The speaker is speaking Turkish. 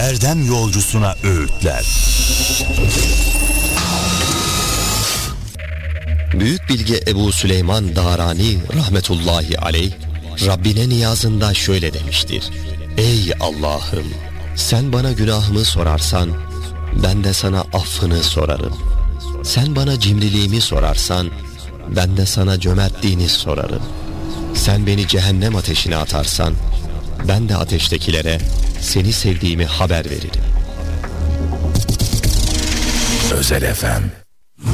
erdem yolcusuna öğütler. Büyük bilge Ebu Süleyman Darani rahmetullahi aleyh Rabbine niyazında şöyle demiştir: Ey Allah'ım, sen bana günahımı sorarsan ben de sana affını sorarım. Sen bana cimriliğimi sorarsan ben de sana cömertliğini sorarım. Sen beni cehennem ateşine atarsan ben de ateştekilere seni sevdiğimi haber veririm. Özel FM.